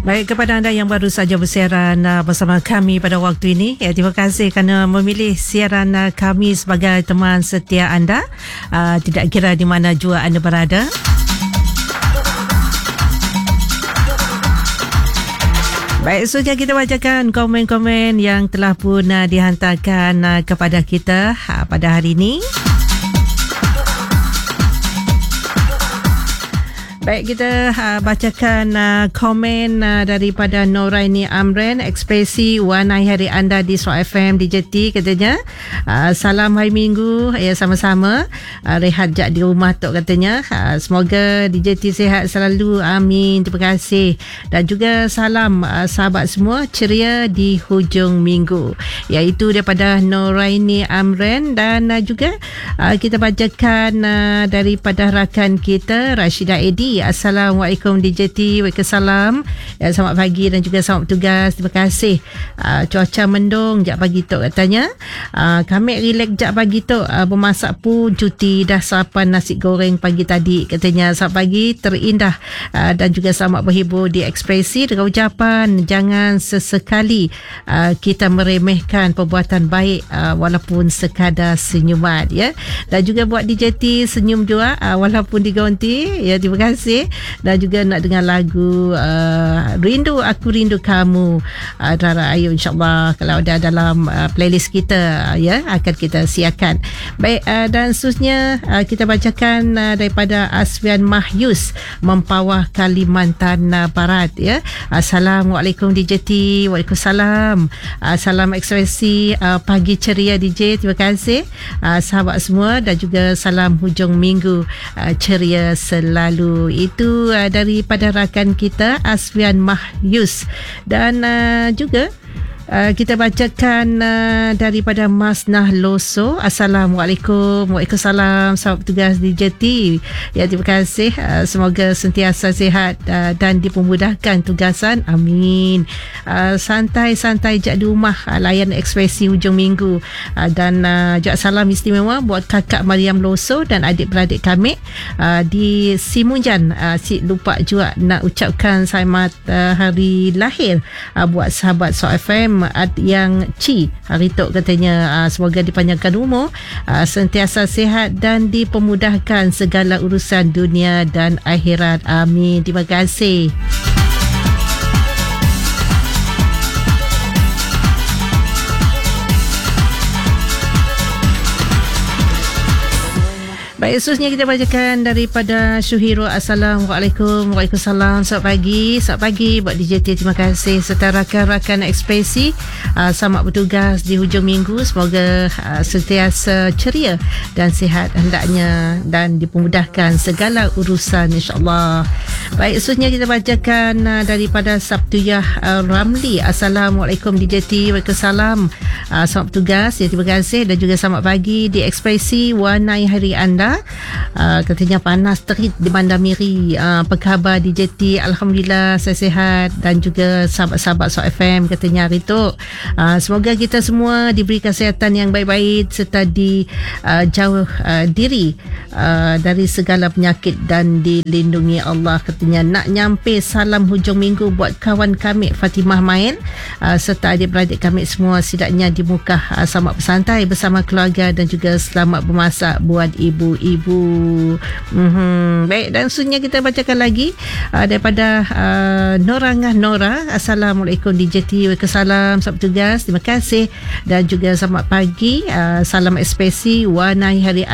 Baik, kepada anda yang baru saja bersiaran bersama kami pada waktu ini, terima kasih kerana memilih siaran kami sebagai teman setia anda, tidak kira di mana jua anda berada. Baik, sudah kita bacakan komen-komen yang telah pun dihantarkan kepada kita pada hari ini. Baik, kita bacakan komen daripada Noraini Amran. Ekspresi warnai hari anda di Suara FM di JT, katanya. Salam hari Minggu. Ya, sama-sama. Rehat jak di rumah tu, katanya. Semoga di JT sihat selalu. Amin. Terima kasih. Dan juga salam sahabat semua ceria di hujung minggu. Iaitu daripada Noraini Amran. Dan juga kita bacakan daripada rakan kita Rashidah Edi. Assalamualaikum DJT. Waalaikumsalam. Ya, selamat pagi dan juga selamat bertugas. Terima kasih. Cuaca mendung jak pagi tu, katanya. Kami relax jak pagi tu. Bermasak pun cuti. Dah sarapan nasi goreng pagi tadi, katanya. Selamat pagi, terindah dan juga selamat berhibur di Ekspresi dengan ucapan jangan sesekali kita meremehkan perbuatan baik walaupun sekadar senyuman, ya. Dan juga buat DJT senyum juga walaupun diganti, ya. Terima kasih. Dan juga nak dengar lagu Rindu Aku Rindu Kamu, Rara Ayu, insyaAllah kalau ada dalam playlist kita, ya, akan kita siarkan. Baik, dan seterusnya kita bacakan daripada Asfian Mahyus, Mempawah, Kalimantan Barat, ya. Assalamualaikum DJT. Waalaikumsalam. Salam Ekspresi pagi ceria DJ. Terima kasih sahabat semua, dan juga salam hujung minggu ceria selalu. Itu daripada rakan kita Asfian Mahyus. Dan juga kita bacakan daripada Mas Nahloso. Assalamualaikum. Waalaikumsalam. Selamat bertugas di JT. Ya, terima kasih. Semoga sentiasa sihat dan dipermudahkan tugasan. Amin. Santai-santai jak di rumah, layan Ekspresi hujung minggu. Dan juga salam istimewa buat kakak Mariam Loso dan adik-beradik kami di Simunjan. Si lupa juga nak ucapkan selamat hari lahir buat sahabat Suara FM yang Ci hari tu, katanya. Semoga dipanjangkan umur, sentiasa sihat dan dipermudahkan segala urusan dunia dan akhirat. Amin. Terima kasih. Baik, seterusnya kita bacakan daripada Syuhiro. Assalamualaikum. Waalaikumsalam. Selamat pagi. Selamat pagi buat DJT. Terima kasih serta rakan-rakan Ekspresi. Selamat bertugas di hujung minggu. Semoga sentiasa ceria dan sihat hendaknya dan dipermudahkan segala urusan, insyaAllah. Baik, seterusnya kita bacakan daripada Sabtuyah Ramli. Assalamualaikum DJT. Waalaikumsalam. Selamat bertugas. Ya, terima kasih dan juga selamat pagi di Ekspresi warnai hari anda. Katanya panas terik di Bandar Miri. Apa khabar DJT? Alhamdulillah saya sihat, dan juga sahabat-sahabat Suara FM, katanya hari tu. Semoga kita semua diberi kesihatan yang baik-baik serta dijauh diri dari segala penyakit dan dilindungi Allah, katanya. Nak nyampe salam hujung minggu buat kawan kami Fatimah Main serta adik-beradik kami semua, setidaknya di Mukah. Selamat bersantai bersama keluarga dan juga selamat bermasak buat ibu. Baik, dan seterusnya kita bacakan lagi daripada Norangah Nora. Assalamualaikum DJT. Waalaikumsalam. Selamat bertugas. Terima kasih dan juga selamat pagi. Salam Ekspresi warnai hari